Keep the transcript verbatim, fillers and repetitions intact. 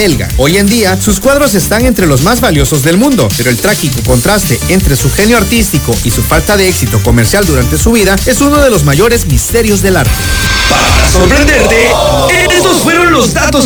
Elgar. Hoy en día, sus cuadros están entre los más valiosos del mundo, pero el trágico contraste entre su genio artístico y su falta de éxito comercial durante su vida es uno de los mayores misterios del arte. Para sorprenderte, estos fueron los datos